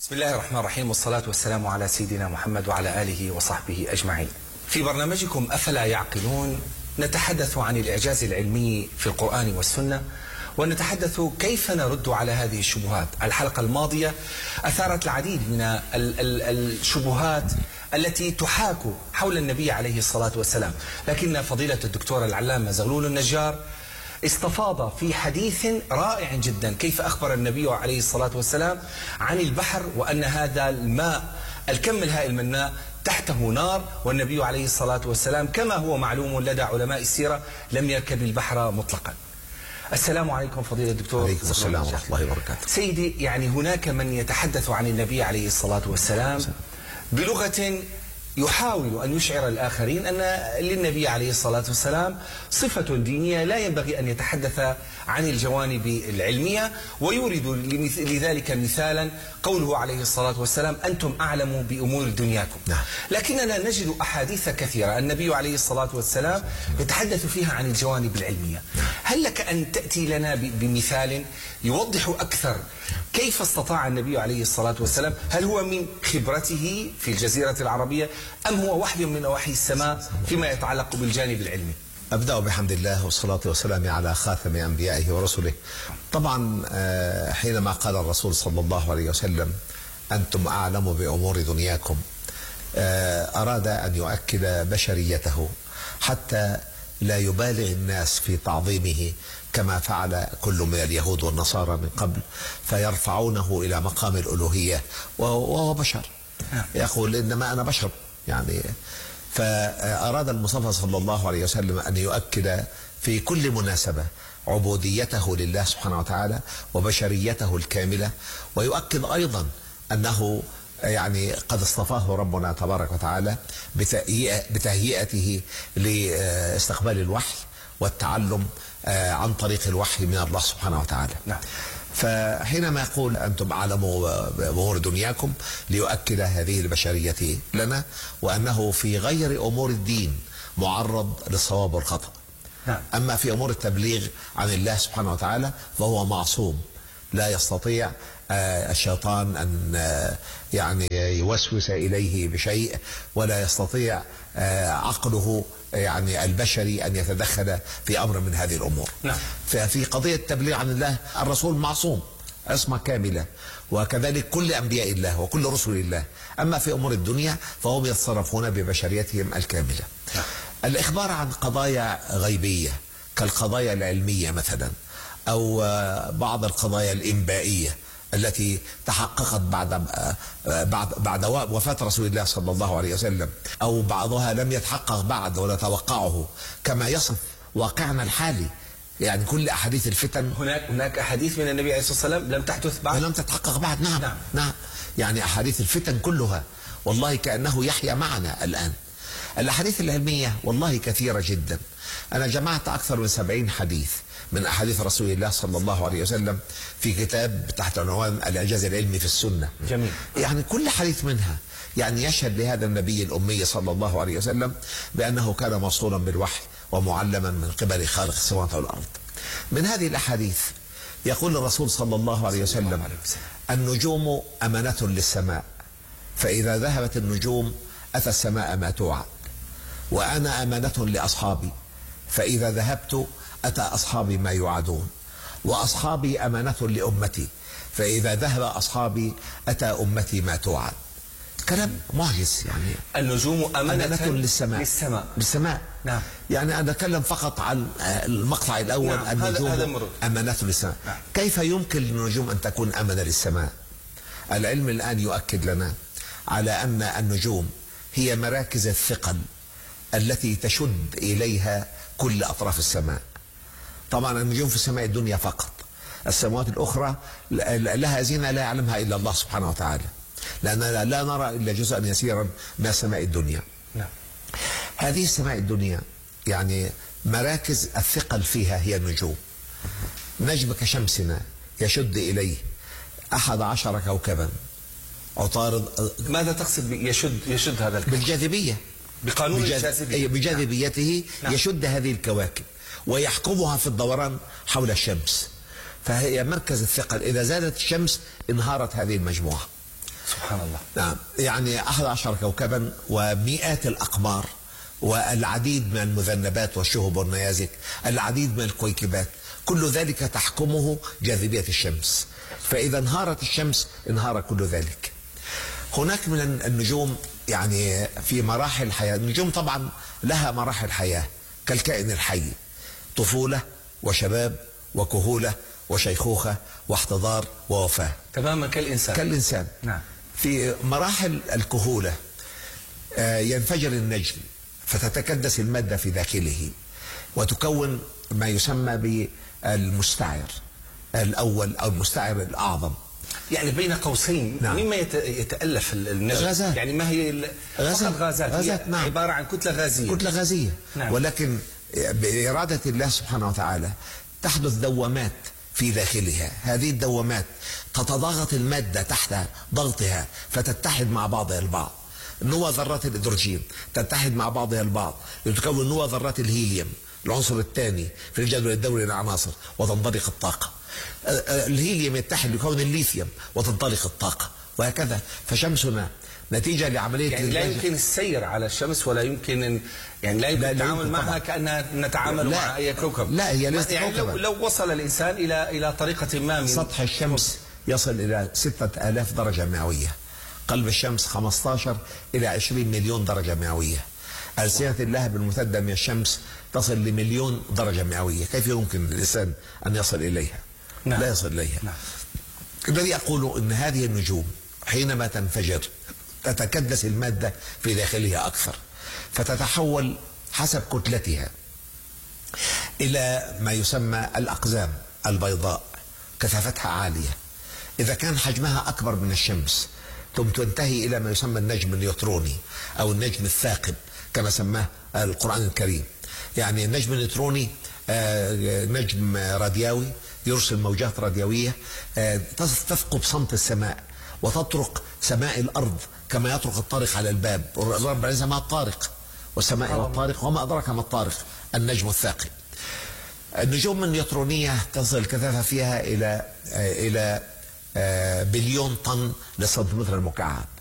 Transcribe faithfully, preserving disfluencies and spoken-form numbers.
بسم الله الرحمن الرحيم، والصلاة والسلام على سيدنا محمد وعلى آله وصحبه أجمعين. في برنامجكم أفلا يعقلون نتحدث عن الإعجاز العلمي في القرآن والسنة، ونتحدث كيف نرد على هذه الشبهات. الحلقة الماضية أثارت العديد من ال ال الشبهات التي تحاك حول النبي عليه الصلاة والسلام، لكن فضيلة الدكتور العلامة زغلول النجار استفاض في حديث رائع جدا كيف أخبر النبي عليه الصلاة والسلام عن البحر، وأن هذا الماء الكم الهائل من الماء تحته نار، والنبي عليه الصلاة والسلام كما هو معلوم لدى علماء السيرة لم يركب البحر مطلقا. السلام عليكم فضيلة الدكتور. عليكم السلام ورحمة الله وبركاته. سيدي، يعني هناك من يتحدث عن النبي عليه الصلاة والسلام بلغة يحاول أن يشعر الآخرين أن للنبي عليه الصلاة والسلام صفة دينية لا ينبغي أن يتحدث عن الجوانب العلمية، ويورد لذلك مثالا قوله عليه الصلاة والسلام أنتم أعلم بأمور دنياكم. نعم. لكننا نجد أحاديث كثيرة النبي عليه الصلاة والسلام يتحدث فيها عن الجوانب العلمية. هل لك أن تأتي لنا بمثال يوضح أكثر كيف استطاع النبي عليه الصلاة والسلام؟ هل هو من خبرته في الجزيرة العربية أم هو وحي من وحي السماء فيما يتعلق بالجانب العلمي؟ أبدأ بحمد الله والصلاة والسلام على خاتم أنبيائه ورسله. طبعا حينما قال الرسول صلى الله عليه وسلم أنتم أعلم بأمور دنياكم، أراد أن يؤكد بشريته حتى لا يبالغ الناس في تعظيمه كما فعل كل من اليهود والنصارى من قبل، فيرفعونه إلى مقام الألوهية وهو بشر، يقول إنما أنا بشر يعني. فأراد المصطفى صلى الله عليه وسلم أن يؤكد في كل مناسبة عبوديته لله سبحانه وتعالى وبشريته الكاملة، ويؤكد أيضا أنه يعني قد اصطفاه ربنا تبارك وتعالى بتهيئته لاستقبال الوحي والتعلم عن طريق الوحي من الله سبحانه وتعالى. نعم. فحينما يقول أنتم أعلموا بأمور دنياكم ليؤكد هذه البشرية لنا، وأنه في غير أمور الدين معرض للصواب والخطأ. نعم. أما في أمور التبليغ عن الله سبحانه وتعالى فهو معصوم، لا يستطيع الشيطان أن يعني يوسوس إليه بشيء، ولا يستطيع عقله يعني البشري أن يتدخل في أمر من هذه الأمور. نعم. ففي قضية التبليغ عن الله الرسول معصوم عصمة كاملة، وكذلك كل أنبياء الله وكل رسل الله. أما في أمور الدنيا فهم يتصرفون ببشريتهم الكاملة. نعم. الإخبار عن قضايا غيبية كالقضايا العلمية مثلا، أو بعض القضايا الإنبائية التي تحققت بعد بعد بعد وفاة رسول الله صلى الله عليه وسلم، أو بعضها لم يتحقق بعد ونتوقعه كما يصف واقعنا الحالي. يعني كل أحاديث الفتن هناك هناك أحاديث من النبي عليه الصلاة والسلام لم تحدث بعد ولم تتحقق بعد. نعم. نعم. نعم. يعني أحاديث الفتن كلها والله كأنه يحيى معنا الآن. الأحاديث العلمية والله كثيرة جدا. أنا جمعت أكثر من سبعين حديث من أحاديث رسول الله صلى الله عليه وسلم في كتاب تحت عنوان الإعجاز العلمي في السنة. جميل. يعني كل حديث منها يعني يشهد لهذا النبي الأمي صلى الله عليه وسلم بأنه كان موصولا بالوحي ومعلما من قبل خالق السماوات والأرض. من هذه الأحاديث يقول الرسول صلى الله عليه وسلم النجوم أمانة للسماء، فإذا ذهبت النجوم أتى السماء ما توعد، وأنا أمانة لأصحابي، فإذا ذهبت أتى أصحابي ما يوعدون، وأصحابي أمانة لأمتي، فإذا ذهب أصحابي أتى أمتي ما توعد. كلام معجز. يعني النجوم أمانة, أمانة للسماء للسماء للسماء. نعم. يعني أنا أتكلم فقط عن المقطع الأول. نعم. النجوم هذا أمانة للسماء. نعم. كيف يمكن للنجوم أن تكون أمانة للسماء؟ العلم الآن يؤكد لنا على أن النجوم هي مراكز الثقل التي تشد إليها كل أطراف السماء. طبعا النجوم في السماء الدنيا فقط، السماوات الأخرى لها زينة لا يعلمها إلا الله سبحانه وتعالى، لأننا لا نرى إلا جزءا يسيرا من السماء الدنيا. نعم. هذه السماء الدنيا يعني مراكز الثقل فيها هي النجوم. نجم كشمسنا يشد إليه أحد عشر كوكبا عطارد. ماذا تقصد يشد يشد هذا الكوكب؟ بالجاذبية، بقانون الجاذبية. بجاذبيته. نعم. يشد هذه الكواكب ويحكمها في الدوران حول الشمس، فهي مركز الثقل. إذا زادت الشمس انهارت هذه المجموعة. سبحان الله. نعم، يعني أحد عشر كوكبا ومئات الأقمار والعديد من المذنبات والشهب والنيازك، العديد من الكويكبات، كل ذلك تحكمه جاذبية الشمس، فإذا انهارت الشمس انهار كل ذلك. هناك من النجوم يعني في مراحل الحياة، النجوم طبعا لها مراحل حياة كالكائن الحي، طفولة وشباب وكهولة وشيخوخة واحتضار ووفاة، تماما كالإنسان. كالإنسان. نعم. في مراحل الكهولة ينفجر النجم فتتكدس المادة في داخله وتكون ما يسمى بالمستعر الأول أو المستعر الأعظم. يعني بين قوسين، نعم. مما يتألف النجم؟ غازات. يعني ما هي غازات. فقط غازات, غازات. نعم. عبارة عن كتلة غازية. كتلة غازية. نعم. ولكن بإرادة الله سبحانه وتعالى تحدث دوامات في داخلها، هذه الدوامات تتضاغط المادة تحت ضغطها فتتحد مع بعضها البعض. نوى ذرات الهيدروجين تتحد مع بعضها البعض لتكون نوى ذرات الهيليوم العنصر الثاني في الجدول الدوري للعناصر وتنطلق الطاقة. الهيليوم يتحد ليكون الليثيوم وتنطلق الطاقة، وهكذا. فشمسنا نتيجة لعملية يعني لا يمكن السير على الشمس ولا يمكن إن يعني لا يمكن لا التعامل معها كأنها نتعامل مع أي كوكب. لا، هي ليست يعني كوكبا. لو, لو وصل الإنسان إلى إلى طريقة ما من سطح الشمس يصل إلى ستة آلاف درجة مئوية، قلب الشمس خمسة عشر إلى عشرين مليون درجة مئوية، ألسنة اللهب الممتدة من الشمس تصل لمليون درجة مئوية. كيف يمكن للإنسان أن يصل إليها؟ نعم. لا يصل إليها. نعم. الذي أقول أن هذه النجوم حينما تنفجر تتكدس المادة في داخلها أكثر، فتتحول حسب كتلتها إلى ما يسمى الأقزام البيضاء كثافتها عالية. إذا كان حجمها أكبر من الشمس ثم تنتهي إلى ما يسمى النجم النيوتروني أو النجم الثاقب كما سماه القرآن الكريم. يعني النجم النيوتروني نجم راديوي يرسل موجات راديوية تثقب صمت السماء وتطرق سماء الأرض كما يطرق الطارق على الباب. الرب عليه ما الطارق والسماء والطارق وما أدرك ما الطارق، النجم الثاقب. النجوم النيوترونية تصل الكثافة فيها إلى إلى بليون طن للسنتيمتر المكعب.